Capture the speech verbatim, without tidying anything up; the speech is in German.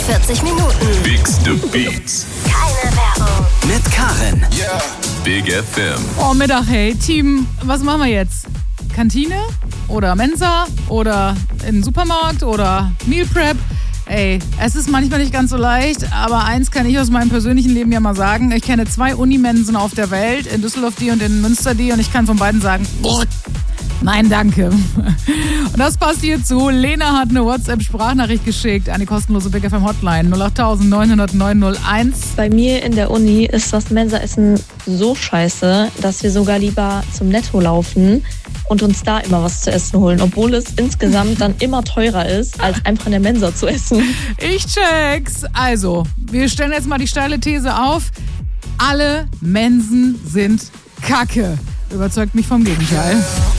fünfundvierzig Minuten. Biggs the Beats. Keine Werbung. Mit Karin. Yeah. Big F M. Oh, Mittag, hey. Team, was machen wir jetzt? Kantine? Oder Mensa? Oder in den Supermarkt? Oder Meal Prep? Ey, es ist manchmal nicht ganz so leicht, aber eins kann ich aus meinem persönlichen Leben ja mal sagen. Ich kenne zwei Unimensen auf der Welt, in Düsseldorf die und in Münster die, und ich kann von beiden sagen, oh, nein, danke. Und das passt hierzu. Lena hat eine WhatsApp-Sprachnachricht geschickt an die kostenlose Big F M Hotline null acht neun null null neun null eins. Bei mir in der Uni ist das Mensaessen so scheiße, dass wir sogar lieber zum Netto laufen und uns da immer was zu essen holen, obwohl es insgesamt dann immer teurer ist, als einfach in der Mensa zu essen. Ich check's. Also, wir stellen jetzt mal die steile These auf. Alle Mensen sind Kacke. Überzeugt mich vom Gegenteil.